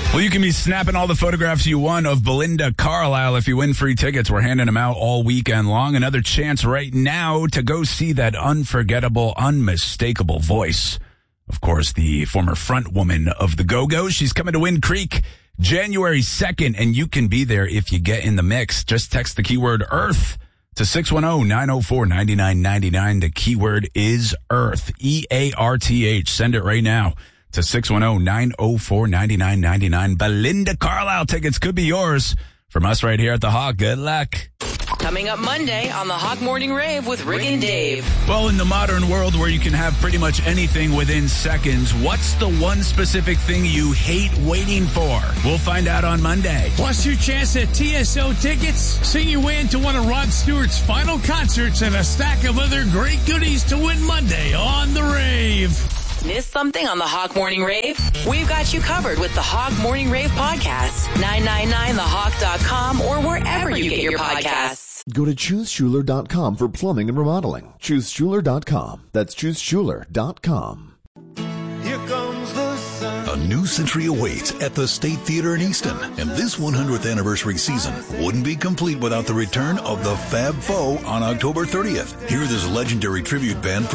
Well, you can be snapping all the photographs you won of Belinda Carlisle if you win free tickets. We're handing them out all weekend long. Another chance right now to go see that unforgettable, unmistakable voice. Of course, the former front woman of the Go-Go's. She's coming to Wind Creek January 2nd, and you can be there if you get in the mix. Just text the keyword Earth to 610-904-9999. The keyword is Earth, EARTH. Send it right now to 610-904-9999. Belinda Carlisle tickets could be yours from us right here at the Hawk. Good luck. Coming up Monday on the Hawk Morning Rave with Rick and Dave. Well, in the modern world where you can have pretty much anything within seconds, what's the one specific thing you hate waiting for? We'll find out on Monday. Plus your chance at TSO tickets, sing your way into one of Rod Stewart's final concerts, and a stack of other great goodies to win Monday on the Rave. Missed something on the Hawk Morning Rave? We've got you covered with the Hawk Morning Rave podcast. 999thehawk.com or wherever you get your podcasts. Go to ChooseSchuler.com for plumbing and remodeling. ChooseSchuler.com. That's ChooseSchuler.com. Here comes the sun. A new century awaits at the State Theater in Easton, and this 100th anniversary season wouldn't be complete without the return of the Fab Four on October 30th. Hear this legendary tribute band